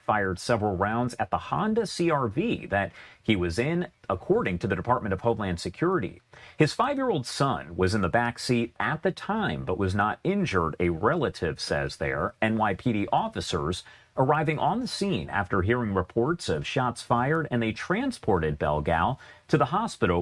fired several rounds at the Honda CR-V that he was in, according to the Department of Homeland Security. His 5-year-old son was in the back seat at the time but was not injured, a relative says there. NYPD officers arriving on the scene after hearing reports of shots fired, and they transported Belgal to the hospital